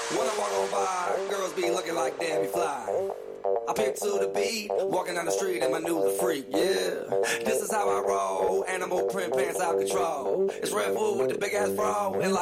When I walk on by, girls be looking like Debbie Fly. I pick to the beat, walking down the street in my new the freak, yeah. This is how I roll, animal print pants out control. It's Red Bull with the big ass bra, and like